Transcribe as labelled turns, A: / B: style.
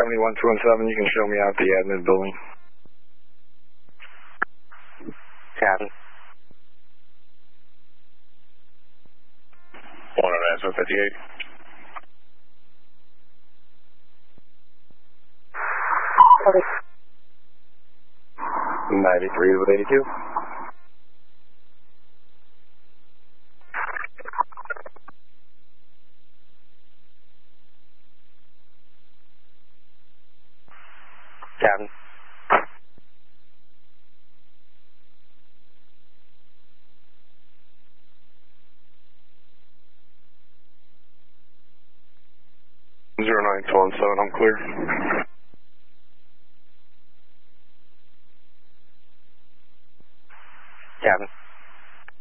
A: 71217, you can show me out the admin building.
B: Captain.
C: 109-58.
B: 93 with 82. Captain.
A: 0917, I'm clear.